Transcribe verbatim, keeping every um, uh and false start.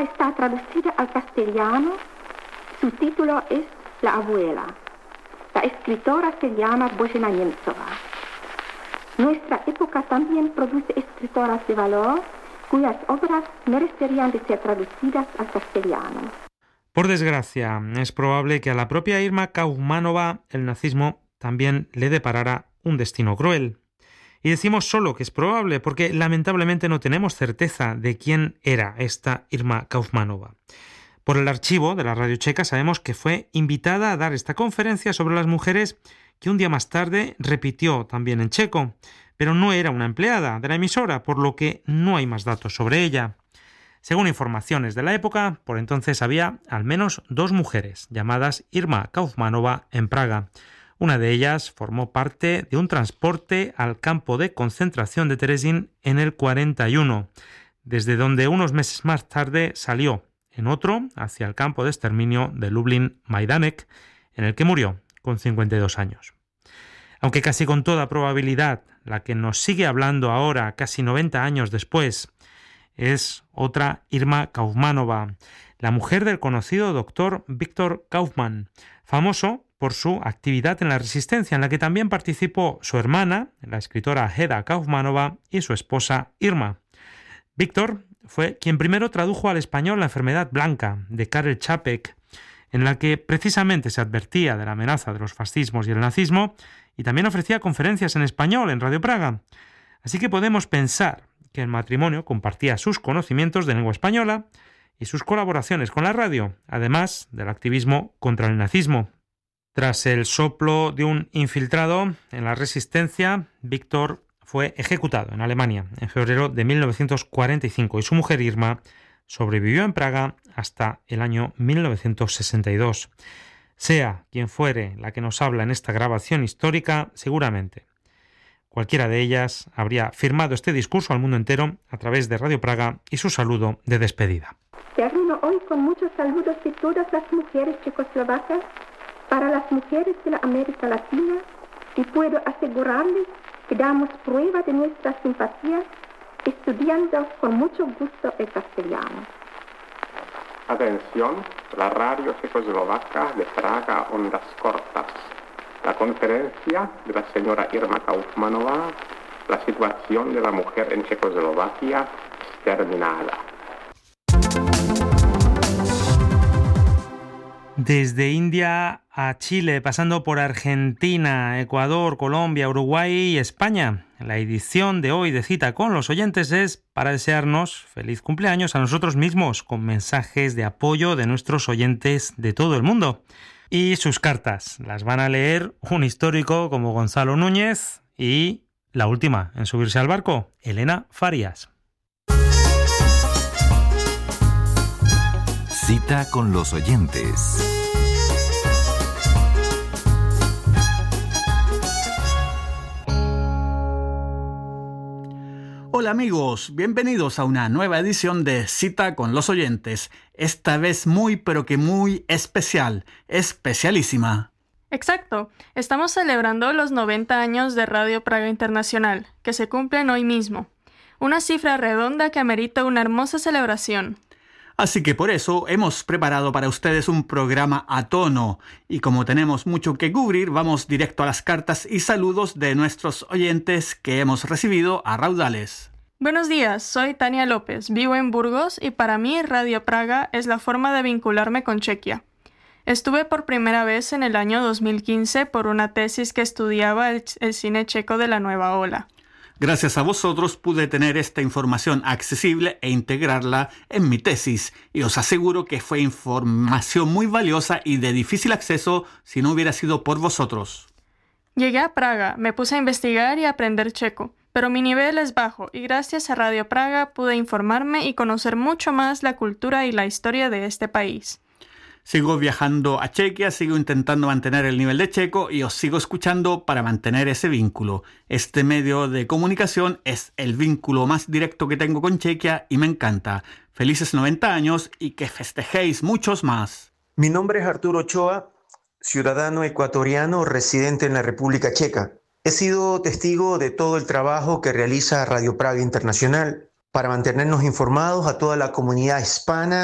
está traducida al castellano. Su título es La abuela. La escritora se llama Božena Němcová. Nuestra época también produce escritoras de valor cuyas obras merecerían de ser traducidas al castellano. Por desgracia, es probable que a la propia Irma Kaufmánova el nazismo también le deparara un destino cruel. Y decimos solo que es probable porque lamentablemente no tenemos certeza de quién era esta Irma Kaufmánova. Por el archivo de la Radio Checa sabemos que fue invitada a dar esta conferencia sobre las mujeres que un día más tarde repitió también en checo, pero no era una empleada de la emisora, por lo que no hay más datos sobre ella. Según informaciones de la época, por entonces había al menos dos mujeres llamadas Irma Kaufmánova en Praga. Una de ellas formó parte de un transporte al campo de concentración de Terezín en el cuarenta y uno, desde donde unos meses más tarde salió en otro hacia el campo de exterminio de Lublin-Majdanek, en el que murió con cincuenta y dos años. Aunque casi con toda probabilidad la que nos sigue hablando ahora, casi noventa años después, es otra Irma Kaufmánova, la mujer del conocido doctor Víctor Kaufmann, famoso por su actividad en la Resistencia, en la que también participó su hermana, la escritora Heda Kaufmánova, y su esposa Irma. Víctor fue quien primero tradujo al español La enfermedad blanca, de Karel Čapek, en la que precisamente se advertía de la amenaza de los fascismos y el nazismo, y también ofrecía conferencias en español en Radio Praga. Así que podemos pensar que el matrimonio compartía sus conocimientos de lengua española y sus colaboraciones con la radio, además del activismo contra el nazismo. Tras el soplo de un infiltrado en la Resistencia, Víctor fue ejecutado en Alemania en febrero de mil novecientos cuarenta y cinco y su mujer Irma sobrevivió en Praga hasta el año mil novecientos sesenta y dos. Sea quien fuere la que nos habla en esta grabación histórica, seguramente cualquiera de ellas habría firmado este discurso al mundo entero a través de Radio Praga y su saludo de despedida. Termino hoy con muchos saludos de todas las mujeres checoslovacas para las mujeres de la América Latina y puedo asegurarles que damos prueba de nuestra simpatía estudiando con mucho gusto el castellano. Atención, la radio checoslovaca de Praga, ondas cortas. La conferencia de la señora Irma Kaufmánova, la situación de la mujer en Checoslovaquia, es terminada. Desde India a Chile, pasando por Argentina, Ecuador, Colombia, Uruguay y España. La edición de hoy de Cita con los Oyentes es para desearnos feliz cumpleaños a nosotros mismos, con mensajes de apoyo de nuestros oyentes de todo el mundo. Y sus cartas las van a leer un histórico como Gonzalo Núñez y la última en subirse al barco, Elena Farías. Cita con los Oyentes. Hola amigos, bienvenidos a una nueva edición de Cita con los Oyentes, esta vez muy pero que muy especial, especialísima. Exacto, estamos celebrando los noventa años de Radio Praga Internacional, que se cumplen hoy mismo. Una cifra redonda que amerita una hermosa celebración. Así que por eso hemos preparado para ustedes un programa a tono. Y como tenemos mucho que cubrir, vamos directo a las cartas y saludos de nuestros oyentes que hemos recibido a raudales. Buenos días, soy Tania López, vivo en Burgos y para mí Radio Praga es la forma de vincularme con Chequia. Estuve por primera vez en el año dos mil quince por una tesis que estudiaba el, el cine checo de la nueva ola. Gracias a vosotros pude tener esta información accesible e integrarla en mi tesis, y os aseguro que fue información muy valiosa y de difícil acceso si no hubiera sido por vosotros. Llegué a Praga, me puse a investigar y a aprender checo, pero mi nivel es bajo y gracias a Radio Praga pude informarme y conocer mucho más la cultura y la historia de este país. Sigo viajando a Chequia, sigo intentando mantener el nivel de checo y os sigo escuchando para mantener ese vínculo. Este medio de comunicación es el vínculo más directo que tengo con Chequia y me encanta. Felices noventa años y que festejéis muchos más. Mi nombre es Arturo Ochoa, ciudadano ecuatoriano residente en la República Checa. He sido testigo de todo el trabajo que realiza Radio Praga Internacional para mantenernos informados a toda la comunidad hispana